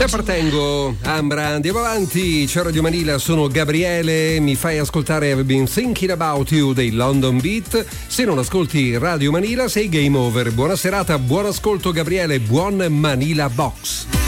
Te appartengo, Ambra, andiamo avanti. C'è Radio Manila, sono Gabriele, mi fai ascoltare I've Been Thinking About You dei London Beat. Se non ascolti Radio Manila sei game over. Buona serata, buon ascolto Gabriele, buon Manila Box.